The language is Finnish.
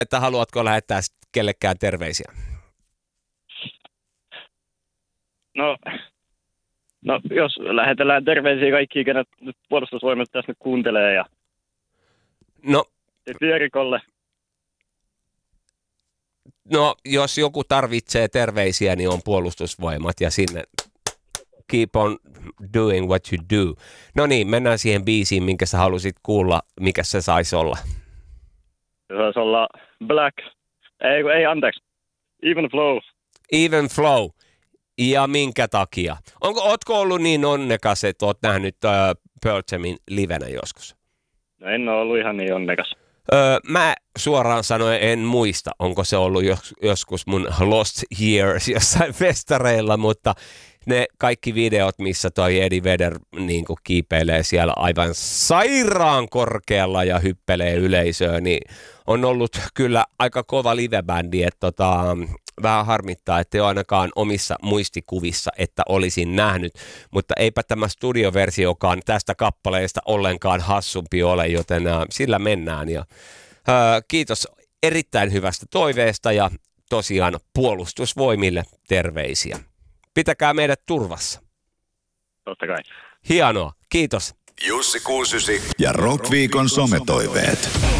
että haluatko lähettää kellekään terveisiä? No, jos lähetellään terveisiä kaikkiin, kenet nyt puolustusvoimat tässä nyt kuuntelee ja No, Pierikolle. No, jos joku tarvitsee terveisiä, niin on puolustusvoimat ja sinne keep on doing what you do. No niin, mennään siihen biisiin, minkä sä halusit kuulla, mikä se saisi olla. Se saisi olla Black. Anteeksi. Even Flow. Even Flow. Ja minkä takia? Ootko ollut niin onnekas, että oot nähnyt Pearl Jamin livenä joskus? No en ole ollut ihan niin onnekas. Mä suoraan sanoen en muista, onko se ollut joskus mun Lost Years jossain festareilla, mutta ne kaikki videot, missä toi Eddie Vedder niin kuin kiipeilee siellä aivan sairaan korkealla ja hyppelee yleisöön, niin on ollut kyllä aika kova livebändi, että vähän harmittaa, että ei ole ainakaan omissa muistikuvissa, että olisin nähnyt, mutta eipä tämä studioversiokaan tästä kappaleesta ollenkaan hassumpi ole, joten sillä mennään. Ja, kiitos erittäin hyvästä toiveesta ja tosiaan puolustusvoimille terveisiä. Pitäkää meidät turvassa. Totta kai. Hienoa, kiitos. Jussi 69 ja Rockviikon sometoiveet.